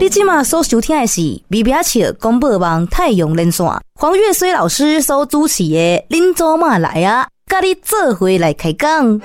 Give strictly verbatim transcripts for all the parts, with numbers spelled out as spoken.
你现在所收听的是微微笑广播网太阳连线，黄月水老师所主持的恁祖妈来啊，跟你做伙来开讲。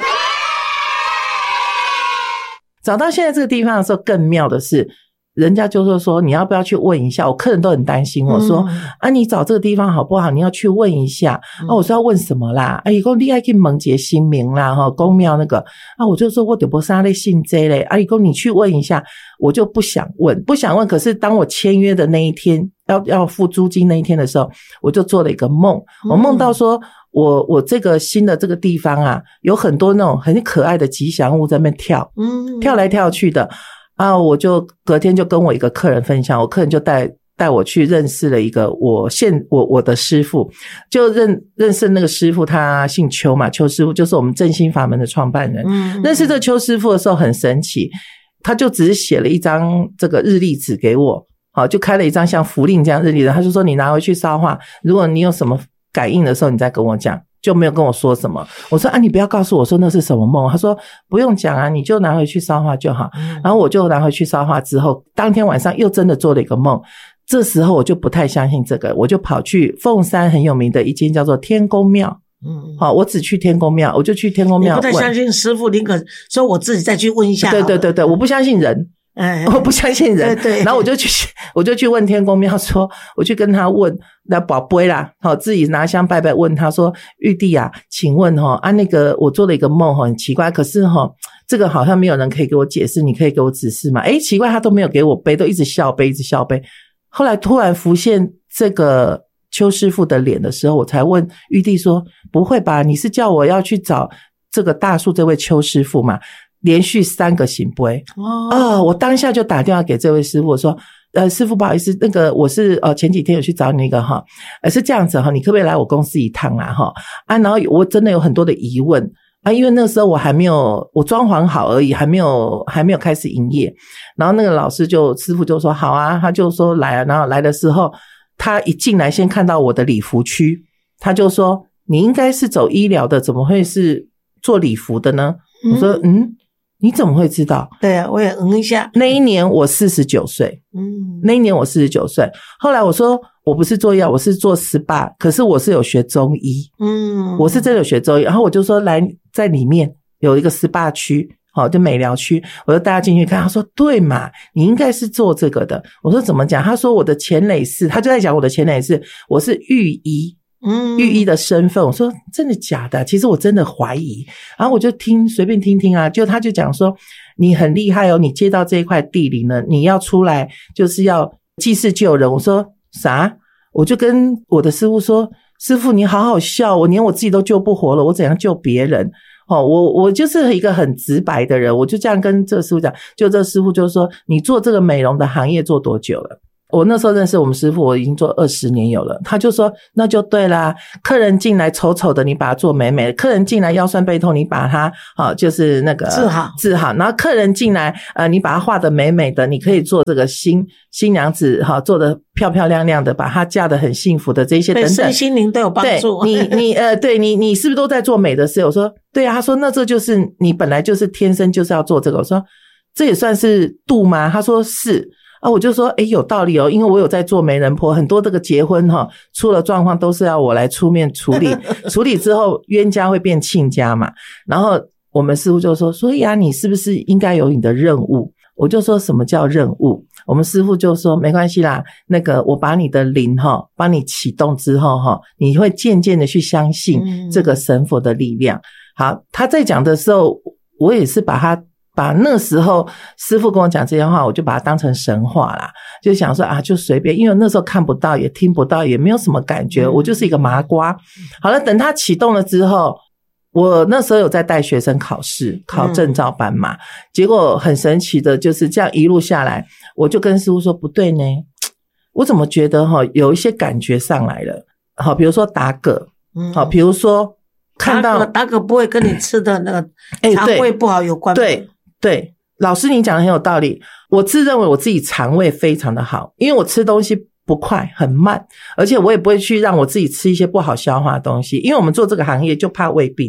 找到现在这个地方的时候，更妙的是，人家就说说你要不要去问一下，我客人都很担心我说、嗯、啊你找这个地方好不好，你要去问一下、嗯、啊我说要问什么啦，啊他说你要去问一个新名啦齁公庙那个啊我就说我就不是那类姓这嘞，啊他说你去问一下，我就不想问不想问可是当我签约的那一天要要付租金那一天的时候，我就做了一个梦，我梦到说我我这个新的这个地方啊，有很多那种很可爱的吉祥物在那边跳，嗯，跳来跳去的啊，我就隔天就跟我一个客人分享，我客人就带带我去认识了一个我现我我的师父，就认认识那个师父，他姓邱嘛，邱师父就是我们正心法门的创办人。嗯，认识这个邱师父的时候很神奇，他就只是写了一张这个日历纸给我，好，就开了一张像符令这样日历的，他就说你拿回去烧化，如果你有什么感应的时候你再跟我讲，就没有跟我说什么。我说啊你不要告诉我说那是什么梦，他说不用讲啊，你就拿回去烧化就好、嗯、然后我就拿回去烧化之后，当天晚上又真的做了一个梦，这时候我就不太相信这个，我就跑去凤山很有名的一间叫做天公庙，嗯，好，我只去天公庙，我就去天公庙。 你不太相信师父，宁可说我自己再去问一下。 对对对对，我不相信人。哎，我不相信人，对对，然后我就去，我就去问天公庙说，我去跟他问，来宝贝啦，好，自己拿香拜拜，问他说，玉帝啊，请问哈啊那个我做了一个梦哈，很奇怪，可是哈这个好像没有人可以给我解释，你可以给我指示吗？诶，奇怪，他都没有给我背，都一直笑背，一直笑背。后来突然浮现这个邱师父的脸的时候，我才问玉帝说，不会吧？你是叫我要去找这个大树这位邱师父嘛？连续三个醒杯哦、呃，我当下就打电话给这位师父，我说呃师父不好意思，那个我是呃前几天有去找你那个哈，呃是这样子哈，你可不可以来我公司一趟啦哈啊，然后我真的有很多的疑问啊，因为那个时候我还没有我装潢好而已，还没有还没有开始营业，然后那个老师就师父就说好啊，他就说来啊，然后来的时候他一进来先看到我的礼服区，他就说你应该是走医疗的，怎么会是做礼服的呢？嗯、我说嗯你怎么会知道？ 对啊，我也嗯一下。 那一年我四十九岁，嗯，那一年我四十九岁。后来我说我不是做药，我是做 S P A， 可是我是有学中医，嗯，我是真的有学中医。然后我就说来，在里面有一个 S P A 区，好，就美疗区，我就带他进去看。他说对嘛，你应该是做这个的。我说怎么讲？他说我的前累是，他就在讲我的前累是，我是御医。嗯，御医的身份，我说真的假的？其实我真的怀疑，然后我就听随便听听啊，就他就讲说你很厉害哦，你接到这一块地里呢，你要出来就是要济世救人。我说啥？我就跟我的师父说，师父你好好笑，我连我自己都救不活了，我怎样救别人？哦，我我就是一个很直白的人，我就这样跟这个师父讲，就这个师父就说你做这个美容的行业做多久了？我那时候认识我们师父，我已经做二十年有了。他就说那就对啦，客人进来丑丑的你把它做美美的，客人进来腰酸背痛你把它啊就是那个治好治好，然后客人进来呃你把它画得美美的，你可以做这个新新娘子哈、啊、做得漂漂亮亮的，把她嫁得很幸福的这些等等， 对身心灵都有帮助。 对你你呃对你你是不是都在做美的事？我说对啊，他说那这就是你本来就是天生就是要做这个。我说这也算是度吗？他说是。啊，我就说诶有道理哦，因为我有在做媒人婆，很多这个结婚齁出了状况都是要我来出面处理处理之后冤家会变亲家嘛。然后我们师父就说所以啊你是不是应该有你的任务？我就说什么叫任务？我们师父就说没关系啦，那个我把你的灵齁帮你启动之后齁，你会渐渐的去相信这个神佛的力量。好，他在讲的时候我也是把他把那时候师父跟我讲这些话，我就把它当成神话啦，就想说啊，就随便，因为那时候看不到，也听不到，也没有什么感觉，我就是一个麻瓜。好了，等它启动了之后，我那时候有在带学生考试，考证照班嘛，嗯、结果很神奇的，就是这样一路下来，我就跟师父说不对呢，我怎么觉得哈有一些感觉上来了，好，比如说打嗝，好，比如说看到打嗝不会跟你吃的那个肠胃不好有关吗？ 对。对，老师你讲的很有道理，我自认为我自己肠胃非常的好，因为我吃东西不快很慢，而且我也不会去让我自己吃一些不好消化的东西，因为我们做这个行业就怕胃病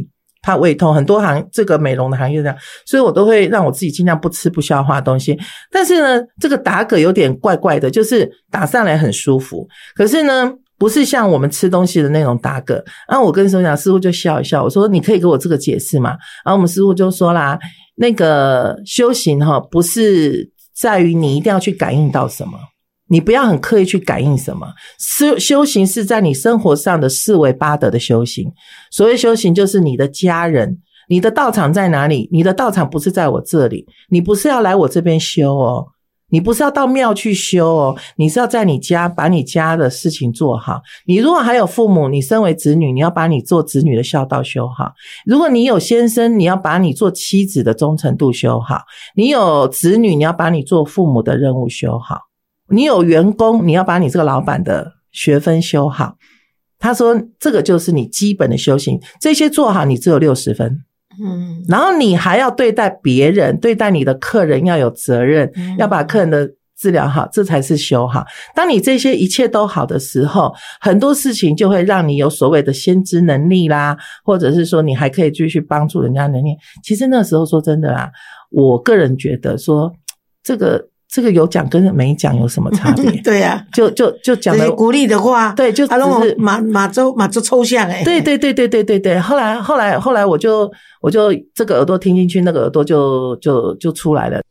怕胃痛，很多行这个美容的行业这样，所以我都会让我自己尽量不吃不消化的东西。但是呢，这个打嗝有点怪怪的，就是打上来很舒服，可是呢不是像我们吃东西的那种打嗝。然后我跟师傅讲，师傅就笑一笑，我说你可以给我这个解释吗？然后我们师傅就说啦，那个修行哈，不是在于你一定要去感应到什么，你不要很刻意去感应什么，修修行是在你生活上的四维八德的修行。所谓修行就是你的家人，你的道场在哪里？你的道场不是在我这里，你不是要来我这边修哦，你不是要到庙去修哦，你是要在你家把你家的事情做好。你如果还有父母，你身为子女，你要把你做子女的孝道修好。如果你有先生，你要把你做妻子的忠诚度修好。你有子女，你要把你做父母的任务修好。你有员工，你要把你这个老板的学分修好。他说这个就是你基本的修行，这些做好你只有六十分。嗯，然后你还要对待别人，对待你的客人要有责任，嗯，要把客人的治疗好，这才是修好。当你这些一切都好的时候，很多事情就会让你有所谓的先知能力啦，或者是说你还可以继续帮助人家能力。其实那时候说真的啦，我个人觉得说这个这个有讲跟没讲有什么差别？ 对呀，啊， 就就就讲了鼓励的话， 对，就只是马马周马周抽象哎， 对对对对对对对。后来后来后来我就我就这个耳朵听进去，那个耳朵就就就出来了。